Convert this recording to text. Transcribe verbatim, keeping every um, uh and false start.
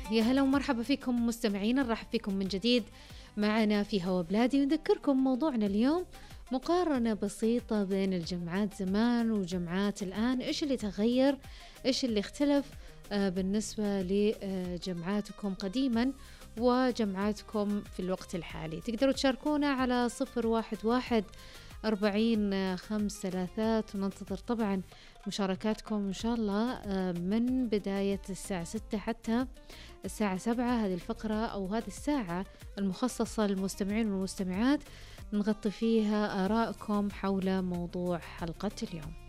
يا هلا ومرحبا فيكم مستمعين، نرحب فيكم من جديد معنا في هوا بلادي. ونذكركم موضوعنا اليوم مقارنة بسيطة بين الجامعات زمان وجامعات الآن. إيش اللي تغير، إيش اللي اختلف آه، بالنسبة لجامعاتكم قديما وجامعاتكم في الوقت الحالي. تقدروا تشاركونا على صفر واحد واحد أربعين خمس ثلاثات، وننتظر طبعا مشاركاتكم إن شاء الله آه، من بداية الساعة ستة حتى الساعة سبعة. هذه الفقرة أو هذه الساعة المخصصة للمستمعين والمستمعات نغطي فيها آرائكم حول موضوع حلقة اليوم.